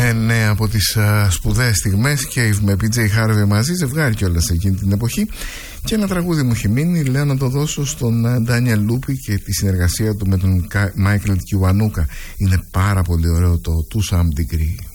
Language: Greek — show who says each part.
Speaker 1: Ναι, από τις σπουδαίες στιγμές και με PJ Harvey μαζί, ζευγάρι κιόλας εκείνη την εποχή. Και ένα τραγούδι μου έχει μείνει, λέω να το δώσω στον Daniel Lupi και τη συνεργασία του με τον Michael Kiwanuka. Είναι πάρα πολύ ωραίο το To Some Degree.